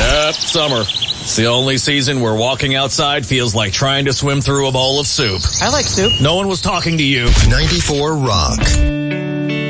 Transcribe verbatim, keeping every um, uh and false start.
Yep, summer. It's the only season where walking outside feels like trying to swim through a bowl of soup. I like soup. No one was talking to you. ninety-four Rock.